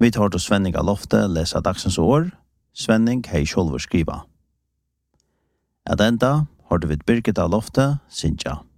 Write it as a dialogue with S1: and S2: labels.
S1: Vi tar til Svenning av Lofte lesa dagsens år. Svenning hei sjolver skriva. At enda har du vid Birgit av Lofte, Sintja.